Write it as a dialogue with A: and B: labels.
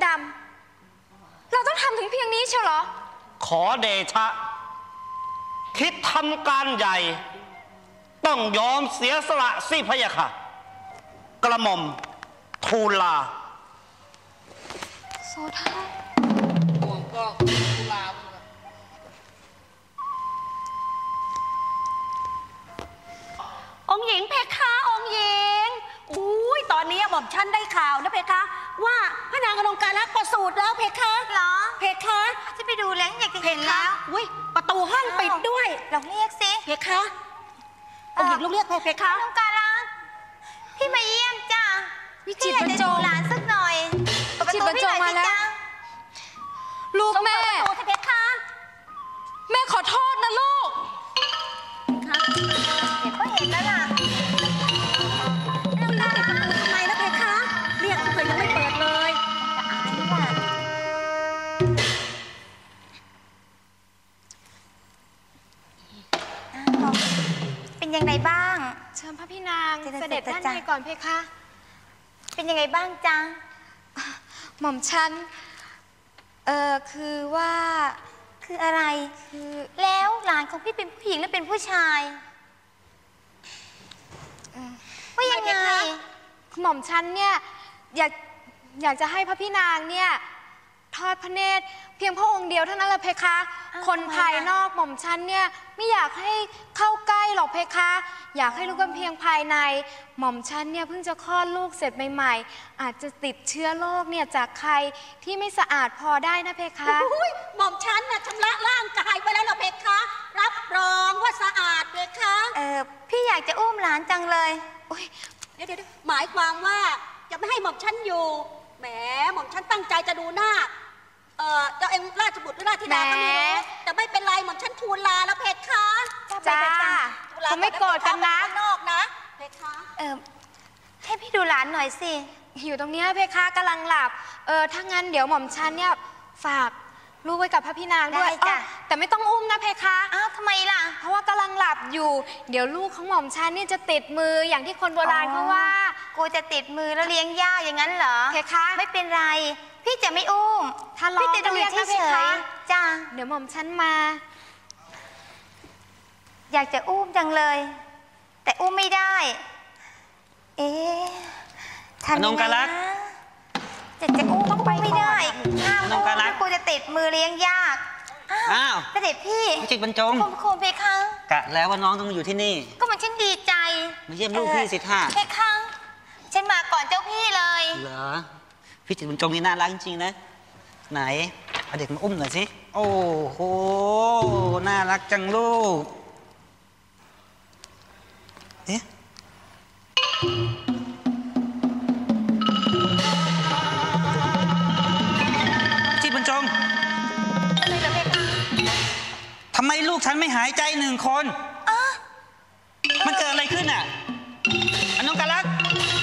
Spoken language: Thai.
A: ดำเราต้องทำถึงเพียงนี้เชียวเหรอ
B: ขอเดชะคิดทำการใหญ่ต้องยอมเสียสละสิพะยะค่ะกระหม่อมทูลลา
A: โซทา
C: ห่วงก็ทูลลา
D: องค์หญิงเพคะองค์หญิงอุ้ยตอนนี้หม่อมฉันได้ข่าวนะเพคะว่าพระนางอลงการรักประสูติแล้วเพคะ
A: เหรอ
D: เพคะ
A: จะไปดูแล้วอยากจะเห็นแล้ว
D: อุ้ยประตูห้องปิดด้วย
A: ลองเรียกสิ
D: เพคะองค์หญิงลูกเรียกเพคะ
A: อลงการรักพี่มาเยี่ยมจ้าวิจิตรบรรจงหลานสักหน่อยวิจิตรบรรจงมาแล้วลูกแม่
D: เพคะ
A: แม่ขอโทษนะลูกเห็นก็เห็นแล้วล่ะ
D: ทำไมนะเพคะเรียกทำไมยังไม่เปิดเลย
A: เป็นยังไงบ้างเชิญพระพี่นางเสด็จด้านในก่อนเพคะเป็นยังไงบ้างจ๊ะหม่อมฉันคือว่าคืออะไรคือแล้วหลานของพี่เป็นผู้หญิงหรือเป็นผู้ชายว่ายังไงหม่อมฉันเนี่ยอยากจะให้พระพี่นางเนี่ยทอดพระเนตรเพียงพระองค์เดียวเท่านั้นแหละเพคะคนภายนอกหม่อมฉันเนี่ยไม่อยากให้เข้าใกล้หรอกเพคะอยากให้รู้กันเพียงภายในหม่อมฉันเนี่ยเพิ่งจะคลอดลูกเสร็จใหม่ๆอาจจะติดเชื้อโรคเนี่ยจากใครที่ไม่สะอาดพอได้นะเพคะ
D: หม่อมฉันน่ะชำระร่างกายไปแล้วเหรอเพคะรับรองว่าสะอาดเพคะ
A: พี่อยากจะอุ้มหลานจังเลย
D: เดี๋ยวหมายความว่าจะไม่ให้หม่อมฉันอยู่แหมหม่อมฉันตั้งใจจะดูหน้าเจ้าเองราชบุตรหรือราชธิดาก็ไม่รู้แต่ไม่เป็นไรหม่อมฉันทูลลาแล้วเพคะ
A: จ้าเขาไม่โกรธกันนะ
D: นอกนะเพคะ
A: ให้พี่ดูหลานหน่อยสิอยู่ตรงนี้เพคะกำลังหลับถ้างั้นเดี๋ยวหม่อมฉันเนี่ยฝากลูกไว้กับพระพี่นางด้วยแต่ไม่ต้องอุ้มนะเพคะอ้าวทำไมล่ะเพราะว่ากำลังหลับอยู่เดี๋ยวลูกของหม่อมฉันเนี่ยจะติดมืออย่างที่คนโบราณเขาว่ากูจะติดมือแล้วเลี้ยงยากอย่างนั้นเหรอเพคะไม่เป็นไรพี่จะไม่อุ้มถ้าร้องก็เรียกนะเพคะจ้าเดี๋ยวหม่อมฉันมาอยากจะอุ้มจังเลยแต่อุ้มไม่ได้ทำยังไงนะจะอุ้มต้องไปไม่ได้ห้ามอุ้มถ้ากูจะติดมือเลี้ยงยาก
B: อ้าว
A: เสด็จพี่
B: วิจิตรบรรจง
A: คุณเพคะ
B: กะแล้วว่าน้องต้องมาอยู่ที่นี่
A: ก็มันฉันดีใจ
B: มาเยี่ยมลูกพี่สิท่า
A: เพคะฉันมาก่อนเจ้าพี่เลย
B: เหรอวิจิตรบรรจงนี่น่ารักจริงๆนะไหนเอาเด็กมาอุ้มหน่อยสิโอ้โหน่ารักจังลูกเอ๊ะจิตรบรรจงทำไมลูกฉันไม่หายใจ1 คนมันเกิดอะไรขึ้นอ่ะ